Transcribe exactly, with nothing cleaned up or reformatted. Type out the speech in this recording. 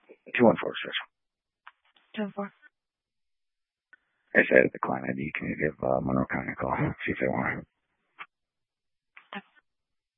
two one four, sir. two one four. I said at the client I D, can you give uh, Monroe County a call, see if they want